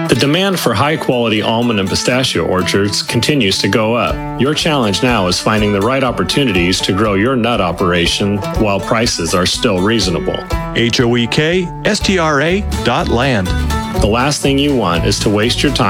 The demand for high-quality almond and pistachio orchards continues to go up. Your challenge now is finding the right opportunities to grow your nut operation while prices are still reasonable. HOEKSTRA.land. The last thing you want is to waste your time